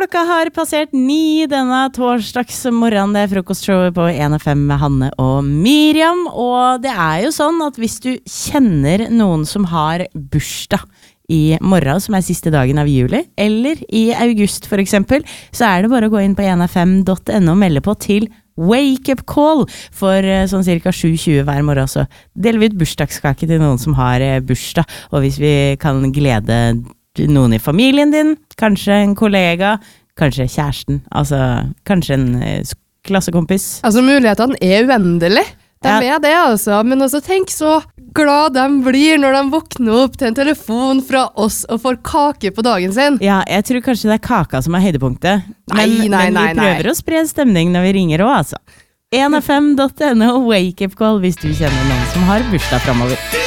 Klokka har passert 9 denne torsdagsmorgenen. Det frokostshowet på 1FM med Hanne og Miriam. Og det jo sånn at hvis du kjenner noen som har bursdag i morgen, som siste dagen av juli, eller i august for eksempel, så det bare å gå inn på 1fm.no og melde på til Wake Up Call for sånn cirka 7:20 hver morgen. Så deler vi ut bursdagskake til noen som har bursdag. Og hvis vi kan glede noen i familien din, kanskje en kollega, kanskje kjæresten, altså kanskje en klassekompis. Altså mulighetene uendelig. De det altså, men også tenk så glad de blir når de våkner opp til en telefon fra oss og får kake på dagen sin. Ja, jeg tror kanskje det kaka som høydepunktet. Men vi prøver å spre stemning når vi ringer også, altså. 1fm.no, Wake Up Call hvis du kjenner noen som har bursdag fremover.